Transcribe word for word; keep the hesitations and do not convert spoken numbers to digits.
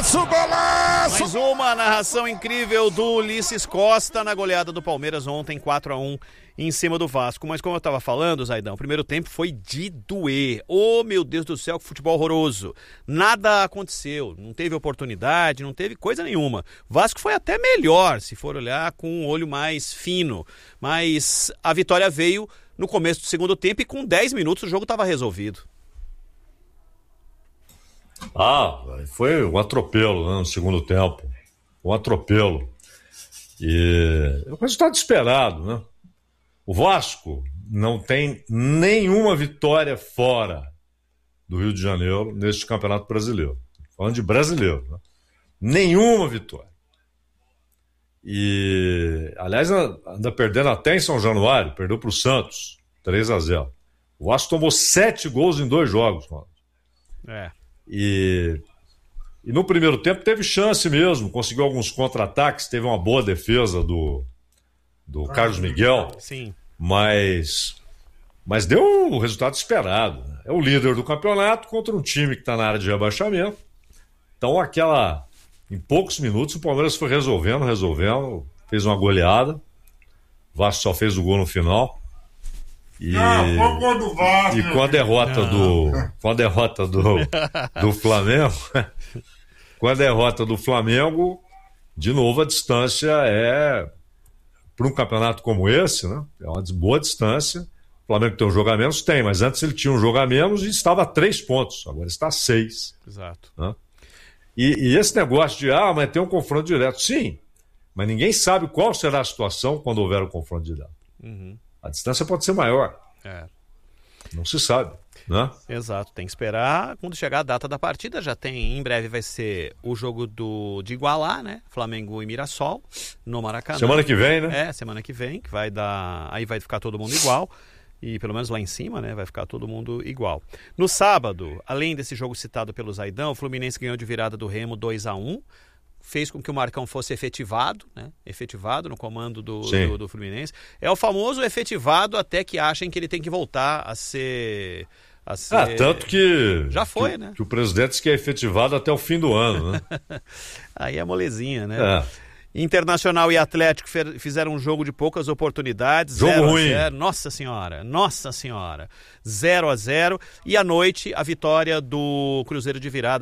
Golaço, golaço! Mais uma narração incrível do Ulisses Costa na goleada do Palmeiras ontem, quatro a um em cima do Vasco. Mas como eu estava falando, Zaidão, o primeiro tempo foi de doer. Oh, meu Deus do céu, que futebol horroroso. Nada aconteceu, não teve oportunidade, não teve coisa nenhuma. O Vasco foi até melhor, se for olhar com um olho mais fino. Mas a vitória veio no começo do segundo tempo e com dez minutos o jogo estava resolvido. Ah, foi um atropelo, né, no segundo tempo. Um atropelo. E o resultado esperado, né? O Vasco não tem nenhuma vitória fora do Rio de Janeiro neste Campeonato Brasileiro. Falando de brasileiro, né? Nenhuma vitória. E, aliás, anda perdendo até em São Januário, perdeu para o Santos, três a zero. O Vasco tomou sete gols em dois jogos, mano. É. E, e no primeiro tempo teve chance mesmo, conseguiu alguns contra-ataques, teve uma boa defesa do, do Carlos Miguel. Sim. Mas, mas deu o resultado esperado. É o líder do campeonato contra um time que está na área de rebaixamento. Então, aquela, em poucos minutos, o Palmeiras foi resolvendo, resolvendo, fez uma goleada. O Vasco só fez o gol no final. E, Não, foi do Vasco, e com a derrota não. do com a derrota do, do Flamengo, com a derrota do Flamengo, de novo a distância é, para um campeonato como esse, né? É uma boa distância. O Flamengo tem um jogo a menos? Tem, mas antes ele tinha um jogo a menos e estava a três pontos, agora está a seis. Exato. Né? E, e esse negócio de, ah, mas tem um confronto direto. Sim, mas ninguém sabe qual será a situação quando houver o confronto direto. Uhum. A distância pode ser maior. É. Não se sabe, né? Exato, tem que esperar quando chegar a data da partida. Já tem, em breve vai ser o jogo do, de igualar, né? Flamengo e Mirassol, no Maracanã. Semana que vem, né? É, semana que vem, que vai dar. Aí vai ficar todo mundo igual. E pelo menos lá em cima, né? Vai ficar todo mundo igual. No sábado, além desse jogo citado pelo Zaidão, o Fluminense ganhou de virada do Remo dois a um. Fez com que o Marcão fosse efetivado, né? Efetivado no comando do, do, do Fluminense. É o famoso efetivado até que achem que ele tem que voltar a ser... A ser... Ah, tanto que... Já foi, que, né? Que o presidente disse que é efetivado até o fim do ano, né? Aí é molezinha, né? É. Internacional e Atlético fizeram um jogo de poucas oportunidades. Jogo ruim. zero. Nossa senhora, nossa senhora. zero a zero. E à noite, a vitória do Cruzeiro de virada.